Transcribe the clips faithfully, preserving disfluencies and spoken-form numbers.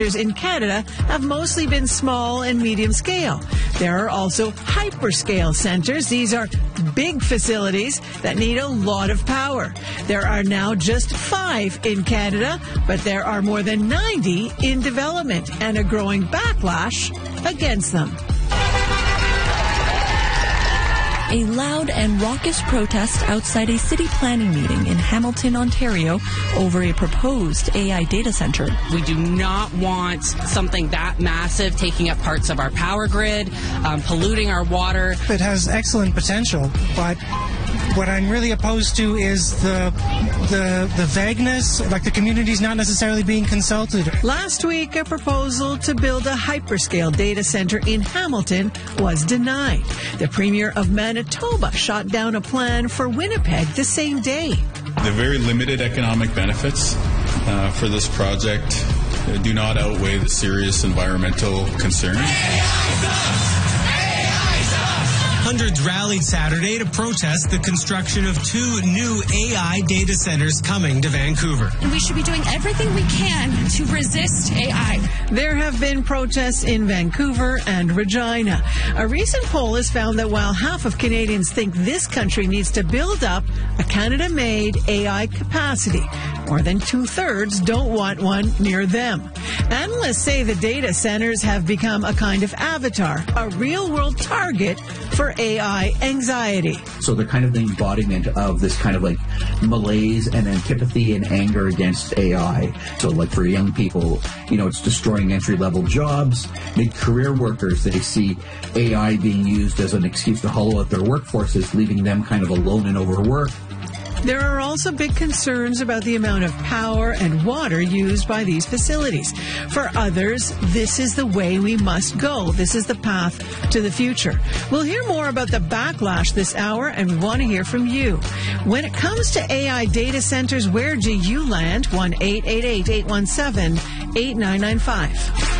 in Canada have mostly been small and medium scale. There are also hyperscale centers. These are big facilities that need a lot of power. There are now just five in Canada, but there are more than ninety in development and a growing backlash against them. A loud and raucous protest outside a city planning meeting in Hamilton, Ontario, over a proposed A I data center. We do not want something that massive taking up parts of our power grid, um, polluting our water. It has excellent potential, but what I'm really opposed to is the the the vagueness, like the community's not necessarily being consulted. Last week, a proposal to build a hyperscale data center in Hamilton was denied. The Premier of Manitoba shot down a plan for Winnipeg the same day. The very limited economic benefits uh, for this project uh, do not outweigh the serious environmental concerns. Hundreds rallied Saturday to protest the construction of two new A I data centers coming to Vancouver. We should be doing everything we can to resist A I. There have been protests in Vancouver and Regina. A recent poll has found that while half of Canadians think this country needs to build up a Canada-made A I capacity, more than two-thirds don't want one near them. Analysts say the data centers have become a kind of avatar, a real-world target for A I anxiety. So they're kind of the embodiment of this kind of like malaise and antipathy and anger against A I. So like for young people, you know, it's destroying entry-level jobs. Mid-career workers, they see A I being used as an excuse to hollow out their workforces, leaving them kind of alone and overworked. There are also big concerns about the amount of power and water used by these facilities. For others, this is the way we must go. This is the path to the future. We'll hear more about the backlash this hour, and we want to hear from you. When it comes to A I data centers, where do you land? one eight eight eight, eight one seven, eight nine nine five.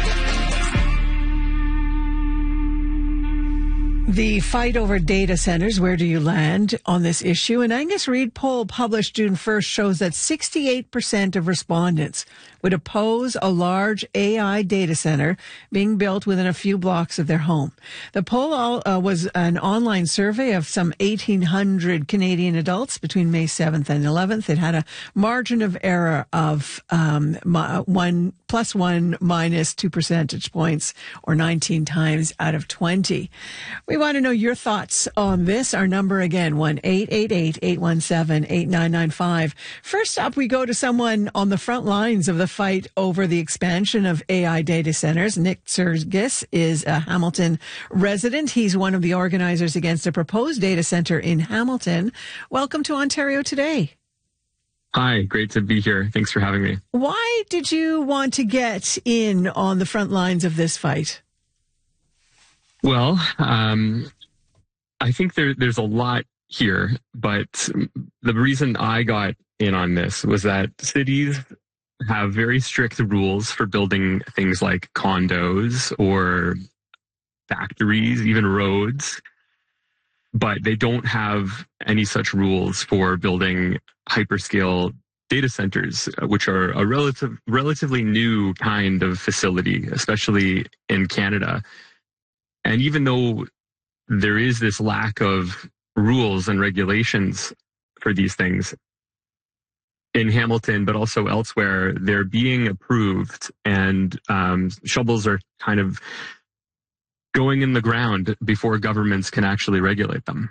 The fight over data centers, where do you land on this issue? An Angus Reid poll published June first shows that sixty-eight percent of respondents would oppose a large A I data center being built within a few blocks of their home. The poll uh, was an online survey of some eighteen hundred Canadian adults between May seventh and eleventh. It had a margin of error of um, one plus one minus two percentage points, or nineteen times out of twenty. We want to know your thoughts on this. Our number again, one eight eight eight, eight one seven, eight nine nine five. First up, we go to someone on the front lines of the fight over the expansion of A I data centers. Nick Sergis is a Hamilton resident. He's one of the organizers against a proposed data center in Hamilton. Welcome to Ontario Today. Hi, great to be here. Thanks for having me. Why did you want to get in on the front lines of this fight? Well, um, I think there, there's a lot here, but the reason I got in on this was that cities have very strict rules for building things like condos or factories, even roads, but they don't have any such rules for building hyperscale data centers, which are a relative, relatively new kind of facility, especially in Canada. And even though there is this lack of rules and regulations for these things in Hamilton, but also elsewhere, they're being approved, and um, shovels are kind of going in the ground before governments can actually regulate them.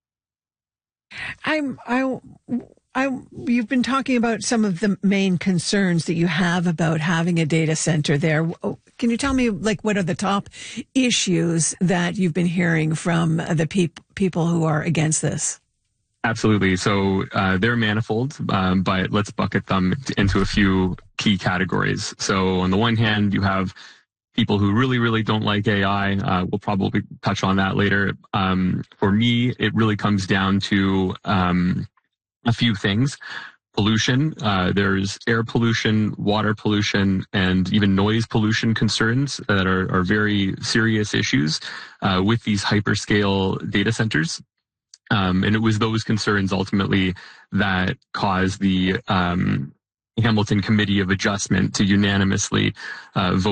I'm, I, I, you've been talking about some of the main concerns that you have about having a data center there. Can you tell me, like, what are the top issues that you've been hearing from the peop- people who are against this? Absolutely. So uh, they're manifold, um, but let's bucket them into a few key categories. So on the one hand, you have people who really, really don't like A I. Uh, we'll probably touch on that later. Um, for me, it really comes down to um, a few things. Pollution. Uh, there's air pollution, water pollution, and even noise pollution concerns that are, are very serious issues uh, with these hyperscale data centers. Um, and it was those concerns ultimately that caused the um, Hamilton Committee of Adjustment to unanimously uh, vote